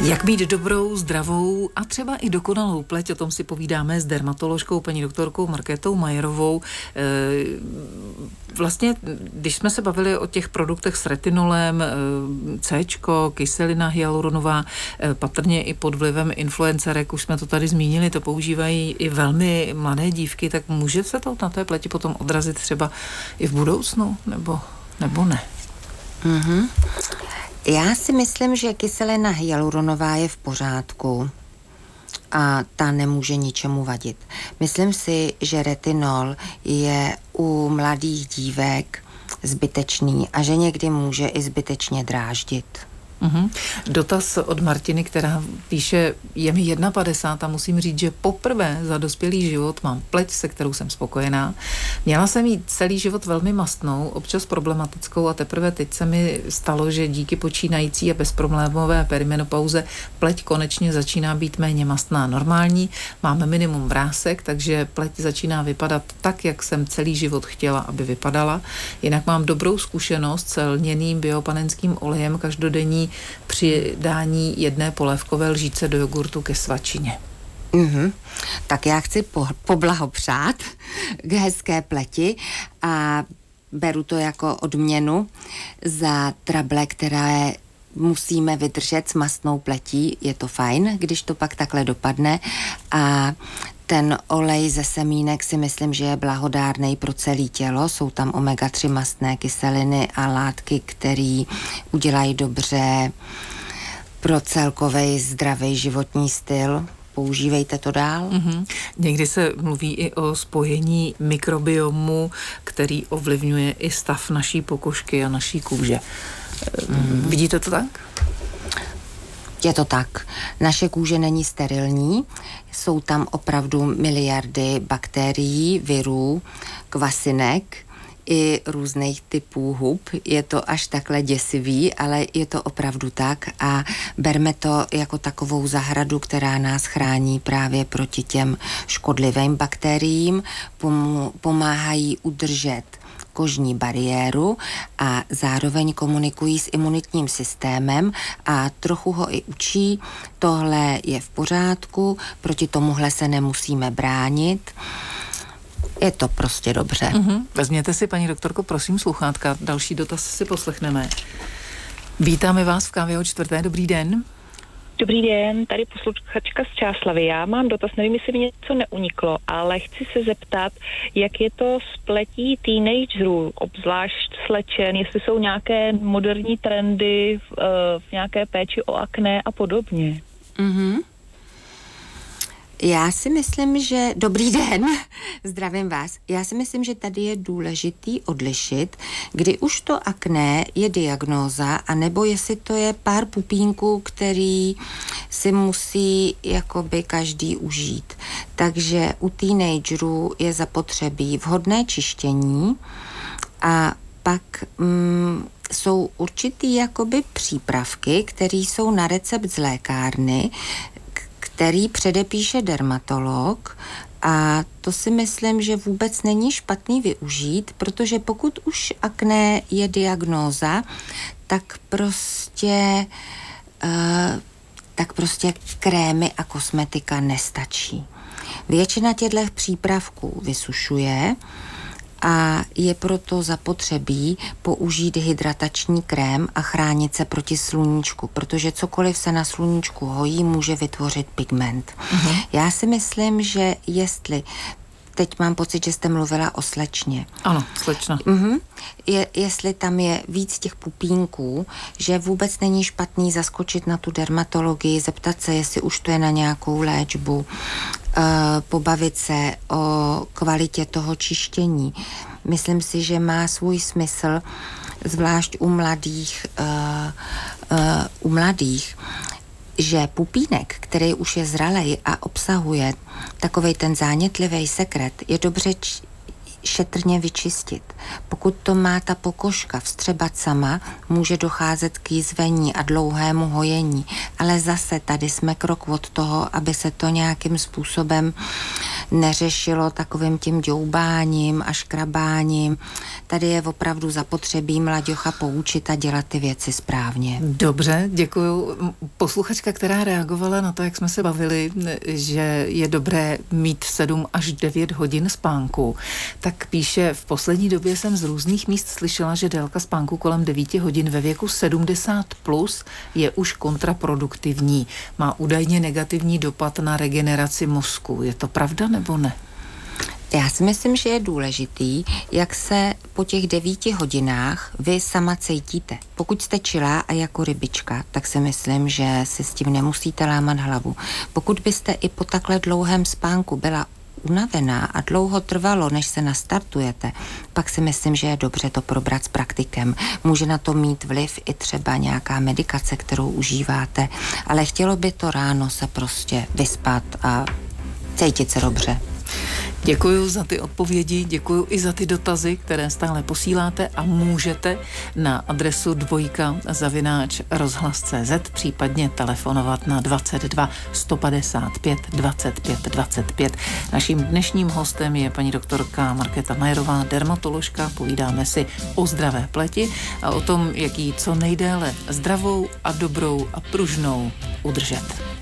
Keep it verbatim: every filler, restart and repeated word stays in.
Jak mít dobrou, zdravou a třeba i dokonalou pleť, o tom si povídáme s dermatoložkou paní doktorkou Markétou Majerovou. Vlastně, když jsme se bavili o těch produktech s retinolem, Cčko, kyselina hyaluronová, patrně i pod vlivem influencerek, už jsme to tady zmínili, to používají i velmi mladé dívky, tak může se to na té pleti potom odrazit třeba i v budoucnu, nebo, nebo ne? Mhm. Já si myslím, že kyselina hyaluronová je v pořádku a ta nemůže ničemu vadit. Myslím si, že retinol je u mladých dívek zbytečný a že někdy může i zbytečně dráždit. Uhum. Dotaz od Martiny, která píše, je mi padesát jedna a musím říct, že poprvé za dospělý život mám pleť, se kterou jsem spokojená. Měla jsem jí celý život velmi mastnou, občas problematickou a teprve teď se mi stalo, že díky počínající a bezproblémové perimenopauze pleť konečně začíná být méně mastná normální. Máme minimum vrásek, takže pleť začíná vypadat tak, jak jsem celý život chtěla, aby vypadala. Jinak mám dobrou zkušenost s lněným biopanenským olejem každodenní při dání jedné polévkové lžíce do jogurtu ke svačině. Mm-hmm. Tak já chci po, poblahopřát k hezké pleti a beru to jako odměnu za trable, které musíme vydržet s mastnou pletí. Je to fajn, když to pak takhle dopadne a ten olej ze semínek si myslím, že je blahodárnej pro celé tělo. Jsou tam omega tři mastné kyseliny a látky, které udělají dobře pro celkový zdravý životní styl. Používejte to dál. Mm-hmm. Někdy se mluví i o spojení mikrobiomu, který ovlivňuje i stav naší pokožky a naší kůže. Mm-hmm. Vidíte to tak? Je to tak. Naše kůže není sterilní, jsou tam opravdu miliardy bakterií, virů, kvasinek i různých typů hub. Je to až takhle děsivý, ale je to opravdu tak a berme to jako takovou zahradu, která nás chrání právě proti těm škodlivým bakteriím, pomáhají udržet kožní bariéru a zároveň komunikují s imunitním systémem a trochu ho i učí, tohle je v pořádku, proti tomuhle se nemusíme bránit. Je to prostě dobře. Mm-hmm. Vezměte si, paní doktorko, prosím sluchátka, další dotaz si poslechneme. Vítáme vás v Kávě o čtvrté, dobrý den. Dobrý den, tady posluchačka z Čáslavy. Já mám dotaz, nevím, jestli mi něco neuniklo, ale chci se zeptat, jak je to s pletí teenagerů, obzvlášť slečen, jestli jsou nějaké moderní trendy v, v nějaké péči o akné a podobně. Mhm. Já si myslím, že... Dobrý den, zdravím vás. Já si myslím, že tady je důležitý odlišit, kdy už to akné je diagnóza, anebo jestli to je pár pupínků, který si musí jakoby každý užít. Takže u teenagerů je zapotřebí vhodné čištění a pak mm, jsou určitý jakoby přípravky, které jsou na recept z lékárny, který předepíše dermatolog a to si myslím, že vůbec není špatný využít, protože pokud už akné je diagnóza, tak prostě uh, tak prostě krémy a kosmetika nestačí. Většina těchto přípravků vysušuje a je proto zapotřebí použít hydratační krém a chránit se proti sluníčku, protože cokoliv se na sluníčku hojí, může vytvořit pigment. Uh-huh. Já si myslím, že jestli teď mám pocit, že jste mluvila o slečně. Ano, slečna. Uh-huh. Je, jestli tam je víc těch pupínků, že vůbec není špatný zaskočit na tu dermatologii, zeptat se, jestli už to je na nějakou léčbu, uh, pobavit se o kvalitě toho čištění. Myslím si, že má svůj smysl, zvlášť u mladých, uh, uh, u mladých, že pupínek, který už je zralej a obsahuje takovej ten zánětlivý sekret, je dobře č- šetrně vyčistit. Pokud to má ta pokožka vstřebat sama, může docházet k jizvení a dlouhému hojení, ale zase tady jsme krok od toho, aby se to nějakým způsobem neřešilo takovým tím ďoubáním a škrabáním. Tady je opravdu zapotřebí mlaďocha poučit a dělat ty věci správně. Dobře, děkuju. Posluchačka, která reagovala na to, jak jsme se bavili, že je dobré mít sedm až devět hodin spánku, tak píše, v poslední době jsem z různých míst slyšela, že délka spánku kolem devět hodin ve věku sedmdesát plus je už kontraproduktivní. Má údajně negativní dopad na regeneraci mozku. Je to pravda nebo ne? Já si myslím, že je důležitý, jak se po těch devíti hodinách vy sama cítíte. Pokud jste čilá a jako rybička, tak si myslím, že si s tím nemusíte lámat hlavu. Pokud byste i po takhle dlouhém spánku byla unavená a dlouho trvalo, než se nastartujete, pak si myslím, že je dobře to probrat s praktikem. Může na to mít vliv i třeba nějaká medikace, kterou užíváte, ale chtělo by to ráno se prostě vyspat a cítit se dobře. Děkuji za ty odpovědi, děkuji i za ty dotazy, které stále posíláte a můžete na adresu dvojka zavináč rozhlas tečka cé zet, případně telefonovat na dvacet dva sto padesát pět dvacet pět dvacet pět. Naším dnešním hostem je paní doktorka Markéta Majerová, dermatoložka. Povídáme si o zdravé pleti a o tom, jak ji co nejdéle zdravou a dobrou a pružnou udržet.